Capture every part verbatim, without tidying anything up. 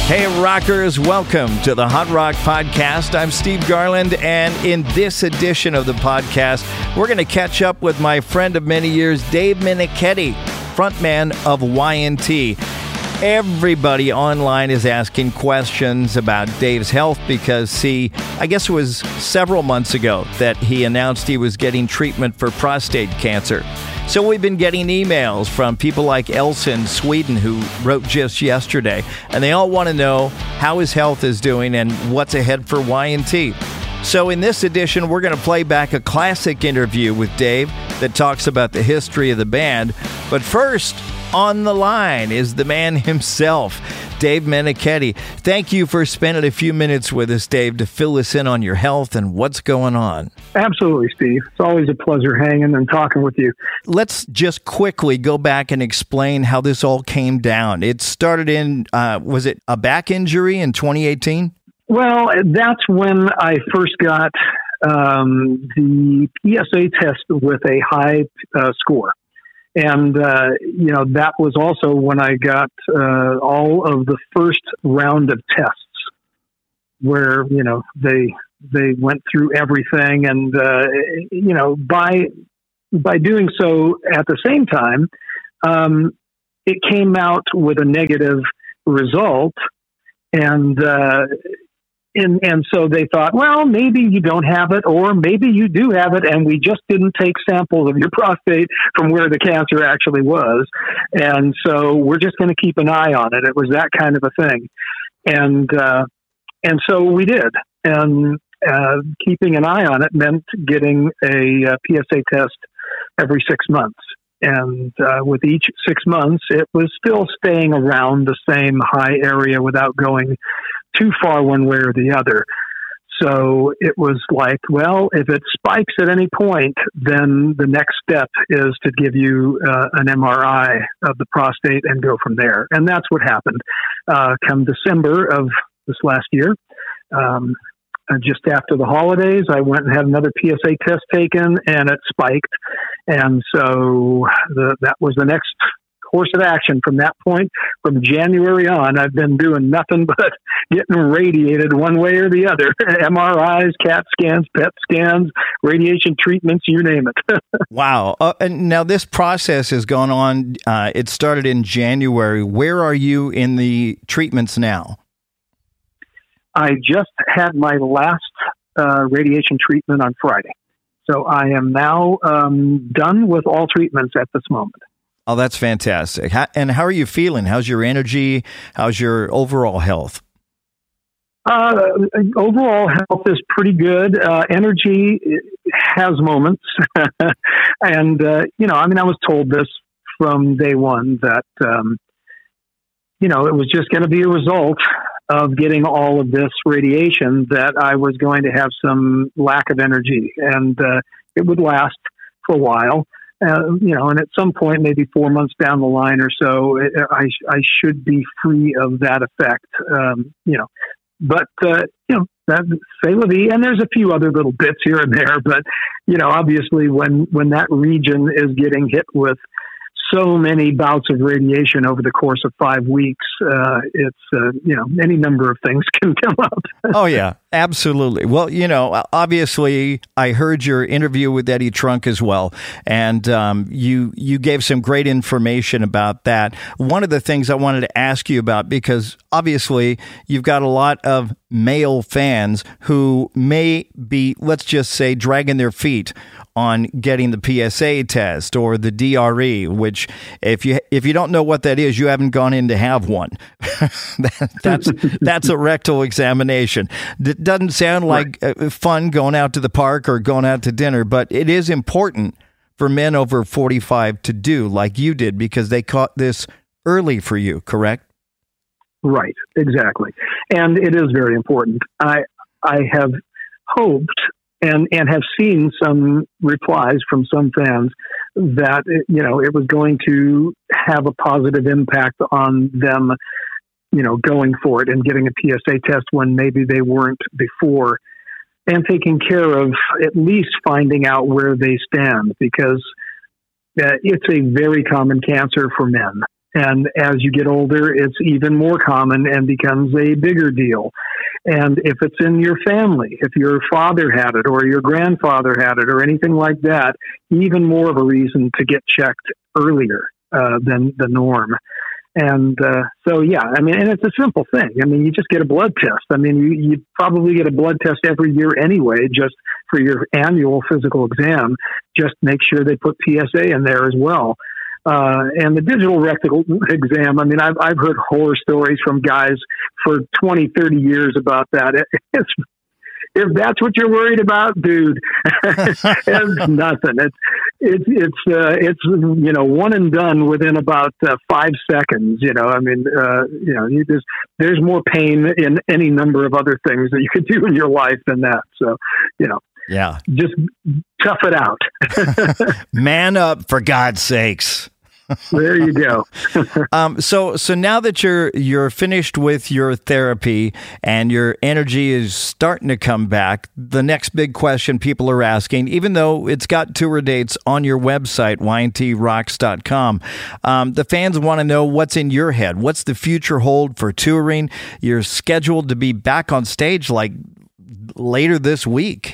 Hey, rockers, welcome to the Hot Rock Podcast. I'm Steve Garland, and in this edition of the podcast, we're going to catch up with my friend of many years, Dave Meniketti, frontman of Y N T. Everybody online is asking questions about Dave's health because, see, I guess it was several months ago that he announced he was getting treatment for prostate cancer. So we've been getting emails from people like Elsa in Sweden who wrote just yesterday, and they all want to know how his health is doing and what's ahead for Y N T. So in this edition, we're going to play back a classic interview with Dave that talks about the history of the band. But first, on the line is the man himself, Dave Meniketti. Thank you for spending a few minutes with us, Dave, to fill us in on your health and what's going on. Absolutely, Steve. It's always a pleasure hanging and talking with you. Let's just quickly go back and explain how this all came down. It started in, uh, was it a back injury in twenty eighteen? Well, that's when I first got um, the P S A test with a high uh, score. And, uh, you know, that was also when I got uh, all of the first round of tests where, you know, they they went through everything. And, uh, you know, by by doing so at the same time, um, it came out with a negative result. And, uh, and, and so they thought, well, maybe you don't have it, or maybe you do have it, and we just didn't take samples of your prostate from where the cancer actually was. And so we're just going to keep an eye on it. It was that kind of a thing. And, uh, and so we did. And uh, keeping an eye on it meant getting a, a P S A test every six months. And uh, with each six months, it was still staying around the same high area without going too far one way or the other. So it was like, well, if it spikes at any point, then the next step is to give you uh, an M R I of the prostate and go from there. And that's what happened. Uh, come December of this last year, um, just after the holidays, I went and had another P S A test taken, and it spiked. And so the, that was the next course of action. From that point, from January on, I've been doing nothing but getting radiated one way or the other. M R Is, CAT scans, P E T scans, radiation treatments, you name it. Wow. Uh, and now this process has gone on. Uh, it started in January. Where are you in the treatments now? I just had my last uh, radiation treatment on Friday. So I am now um, done with all treatments at this moment. Oh, that's fantastic. How, and how are you feeling? How's your energy? How's your overall health? Uh, overall health is pretty good. Uh, energy has moments. and, uh, you know, I mean, I was told this from day one that, um, you know, it was just going to be a result of getting all of this radiation, that I was going to have some lack of energy, and uh, it would last for a while. Uh, you know, and at some point, maybe four months down the line or so, it, I I should be free of that effect. Um, you know, but uh, you know, that c'est la vie, and there's a few other little bits here and there. But you know, obviously, when when that region is getting hit with so many bouts of radiation over the course of five weeks, uh, it's, uh, you know, any number of things can come up. Oh, yeah, absolutely. Well, you know, obviously, I heard your interview with Eddie Trunk as well, and um, you you gave some great information about that. One of the things I wanted to ask you about, because obviously you've got a lot of male fans who may be, let's just say, dragging their feet on getting the P S A test or the D R E, which if you if you don't know what that is, you haven't gone in to have one. that, that's that's a rectal examination. It doesn't sound like right. fun going out to the park or going out to dinner, but it is important for men over forty-five to do, like you did, because they caught this early for you, correct? Right, exactly. And it is very important. I I have hoped and, and have seen some replies from some fans that, you know, it was going to have a positive impact on them, you know, going for it and getting a P S A test when maybe they weren't before, and taking care of at least finding out where they stand, because uh, it's a very common cancer for men. And as you get older, it's even more common and becomes a bigger deal. And if it's in your family, if your father had it or your grandfather had it or anything like that, even more of a reason to get checked earlier uh, than the norm. And uh, so, yeah, I mean, and it's a simple thing. I mean, you just get a blood test. I mean, you, you probably get a blood test every year anyway, just for your annual physical exam. Just make sure they put P S A in there as well. Uh, and the digital rectal exam, I mean, I've, I've heard horror stories from guys for twenty, thirty years about that. It, it's, if that's what you're worried about, dude, it's nothing. It's, it's, it's, uh, it's, you know, one and done within about uh, five seconds, you know, I mean, uh, you know, you just, there's more pain in any number of other things that you could do in your life than that. So, you know, yeah, just tough it out. Man up, for God's sakes. There you go. um, so, so now that you're you're finished with your therapy and your energy is starting to come back, the next big question people are asking, even though it's got tour dates on your website, Y N T rocks dot com, um, the fans want to know what's in your head. What's the future hold for touring? You're scheduled to be back on stage like later this week.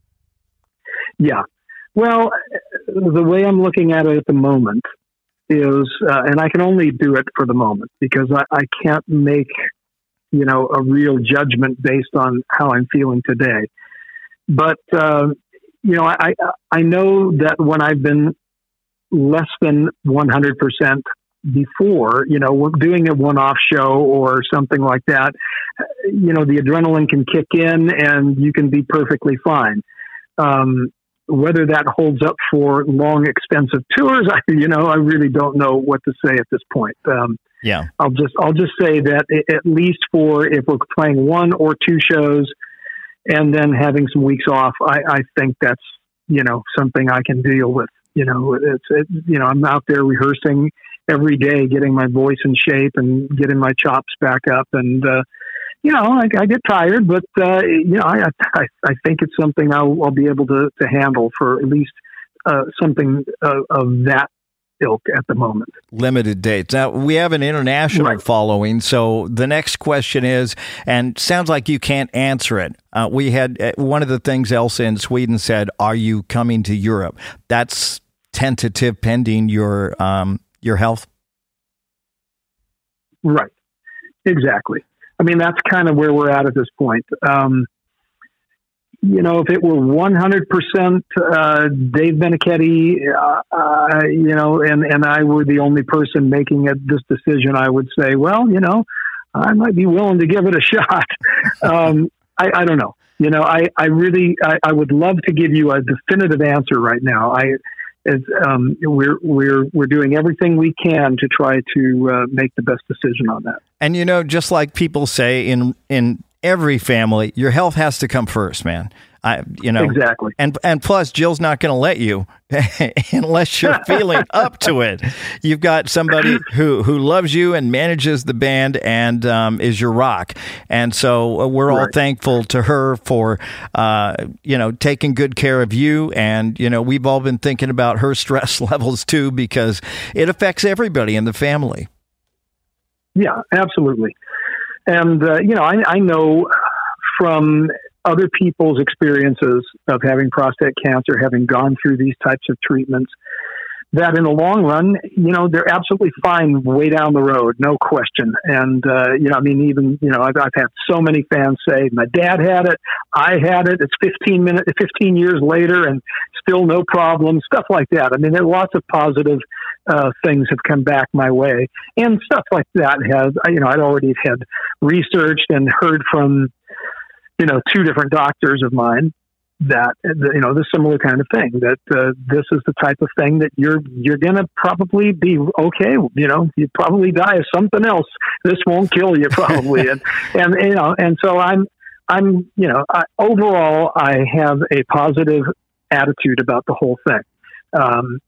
Yeah. Well, the way I'm looking at it at the moment is, uh, and I can only do it for the moment because I, I can't make, you know, a real judgment based on how I'm feeling today. But, uh, you know, I, I know that when I've been less than one hundred percent before, you know, doing a one-off show or something like that, you know, the adrenaline can kick in and you can be perfectly fine. Um, Whether that holds up for long, expensive tours, I, you know, I really don't know what to say at this point. Um, yeah, I'll just I'll just say that at least for if we're playing one or two shows, and then having some weeks off, I, I think that's, you know, something I can deal with. You know, it's it, you know, I'm out there rehearsing every day, getting my voice in shape and getting my chops back up, and uh, you know, I, I get tired, but, uh, you know, I, I, I think it's something I'll, I'll be able to, to handle for at least uh, something uh, of that ilk at the moment. Limited dates. Now, we have an international right. following, so the next question is, and sounds like you can't answer it. Uh, we had uh, one of the things Elsa in Sweden said, are you coming to Europe? That's tentative pending your, um, your health? Right. Exactly. I mean, that's kind of where we're at at this point. Um, you know, if it were one hundred percent uh, Dave Benicchetti, uh, uh, you know, and, and I were the only person making a, this decision, I would say, well, you know, I might be willing to give it a shot. um, I, I don't know. You know, I, I really, I, I would love to give you a definitive answer right now. I, As, um, we're we're we're doing everything we can to try to uh, make the best decision on that. And you know, just like people say in in every family, your health has to come first, man. I, you know, exactly. And and plus, Jill's not going to let you unless you're feeling up to it. You've got somebody who who loves you and manages the band and um, is your rock. And so we're all right. thankful to her for uh, you know taking good care of you. And you know, we've all been thinking about her stress levels too, because it affects everybody in the family. Yeah, absolutely. And uh, you know, I, I know from other people's experiences of having prostate cancer, having gone through these types of treatments, that in the long run, you know, they're absolutely fine way down the road, no question. And, uh, you know, I mean, even, you know, I've, I've had so many fans say, my dad had it, I had it, it's fifteen minutes, fifteen years later and still no problem, stuff like that. I mean, there are lots of positive uh, things have come back my way, and stuff like that has, you know, I'd already had researched and heard from, you know, two different doctors of mine that, you know, the similar kind of thing, that uh, this is the type of thing that you're, you're going to probably be okay. You know, you probably die of something else. This won't kill you probably. and, and, you know, and so I'm, I'm, you know, I, overall, I have a positive attitude about the whole thing. Um,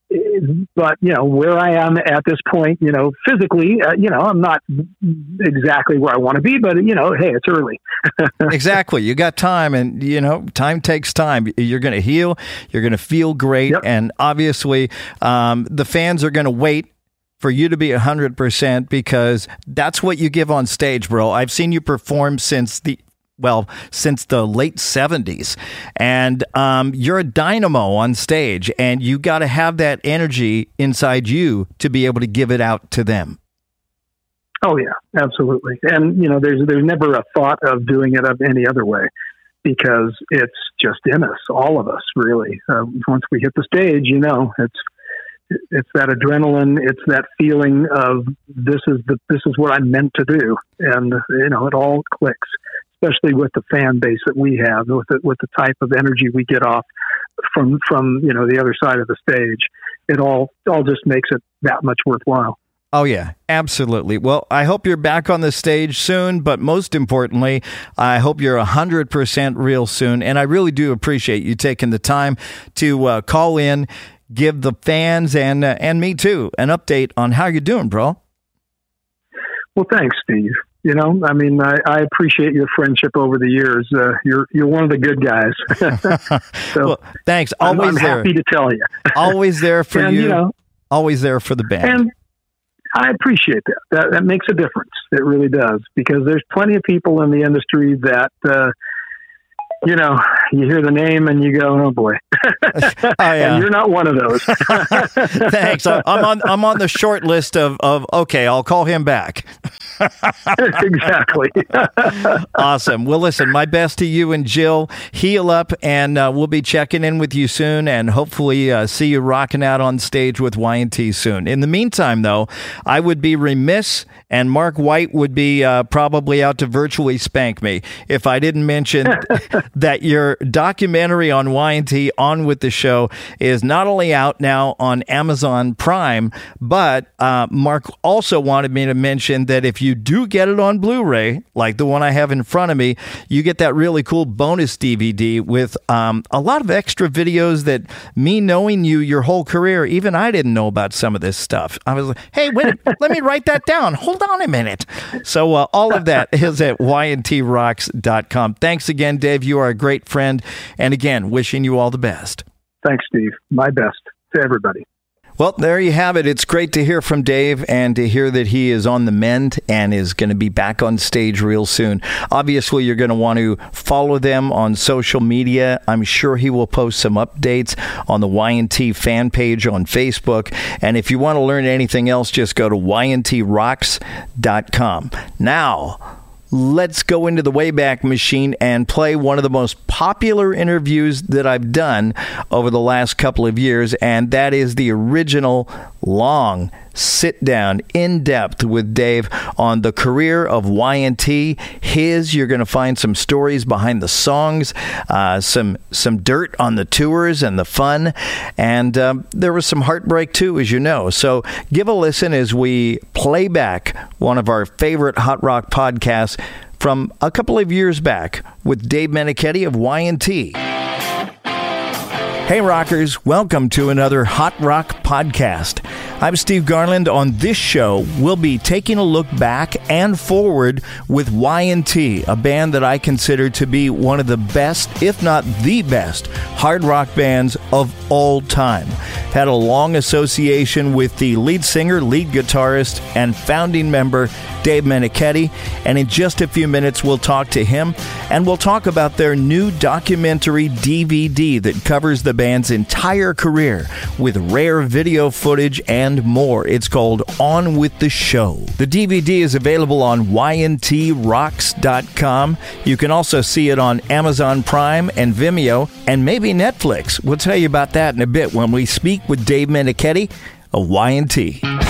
But, you know, where I am at this point, you know, physically, uh, you know, I'm not exactly where I want to be, but, you know, hey, it's early. Exactly. You got time, and, you know, time takes time. You're going to heal. You're going to feel great. Yep. And obviously, um, the fans are going to wait for you to be one hundred percent because that's what you give on stage, bro. I've seen you perform since the well, since the late seventies. And um, you're a dynamo on stage, and you got to have that energy inside you to be able to give it out to them. Oh, yeah, absolutely. And, you know, there's there's never a thought of doing it of any other way because it's just in us, all of us, really. Uh, once we hit the stage, you know, it's it's that adrenaline, it's that feeling of this is the this is what I'm meant to do. And, you know, it all clicks. Especially with the fan base that we have, with the, with the type of energy we get off from from you know the other side of the stage, it all all just makes it that much worthwhile. Oh yeah, absolutely. Well, I hope you're back on the stage soon, but most importantly, I hope you're a hundred percent real soon. And I really do appreciate you taking the time to uh, call in, give the fans and uh, and me too an update on how you're doing, bro. Well, thanks, Steve. You know, I mean, I, I appreciate your friendship over the years. Uh, you're you're one of the good guys. so well, thanks. Always I'm, I'm there. happy to tell you. Always there for and, you. you know, always there for the band. And I appreciate that. That that makes a difference. It really does, because there's plenty of people in the industry that, uh, you know, you hear the name and you go, "Oh boy," oh, yeah. And you're not one of those. Thanks. I'm on. I'm on the short list of of. Okay, I'll call him back. Exactly. Awesome. Well, listen, my best to you and Jill. Heal up, and uh, we'll be checking in with you soon, and hopefully uh, see you rocking out on stage with Y and T soon. In the meantime, though, I would be remiss, and Mark White would be uh, probably out to virtually spank me if I didn't mention that your documentary on Y and T, On With The Show, is not only out now on Amazon Prime, but uh, Mark also wanted me to mention that if you do get it on Blu-ray, like the one I have in front of me, you get that really cool bonus D V D with um, a lot of extra videos that, me knowing you your whole career, even I didn't know about some of this stuff. I was like, hey, wait, let me write that down. Hold on a minute. So uh, all of that is at Y N T rocks dot com. Thanks again, Dave. You are a great friend. And again, wishing you all the best. Thanks, Steve. My best to everybody. Well, there you have it. It's great to hear from Dave and to hear that he is on the mend and is going to be back on stage real soon. Obviously, you're going to want to follow them on social media. I'm sure he will post some updates on the Y and T fan page on Facebook. And if you want to learn anything else, just go to Y N T rocks dot com. Now, let's go into the Wayback Machine and play one of the most popular interviews that I've done over the last couple of years, and that is the original long sit-down, in-depth with Dave on the career of Y and T. His, you're going to find some stories behind the songs, uh, some some dirt on the tours and the fun, and um, there was some heartbreak too, as you know. So give a listen as we play back one of our favorite Hot Rock podcasts from a couple of years back with Dave Meniketti of Y and T. Hey rockers, welcome to another Hot Rock podcast. I'm Steve Garland. On this show, we'll be taking a look back and forward with Y and T, a band that I consider to be one of the best, if not the best, hard rock bands of all time. Had a long association with the lead singer, lead guitarist, and founding member, Dave Meniketti, and in just a few minutes we'll talk to him, and we'll talk about their new documentary D V D that covers the band's entire career with rare video footage and more. It's called On With The Show. The D V D is available on Y N T rocks dot com. You can also see it on Amazon Prime and Vimeo, and maybe Netflix. We'll tell you about that in a bit when we speak with Dave Meniketti of Y and T.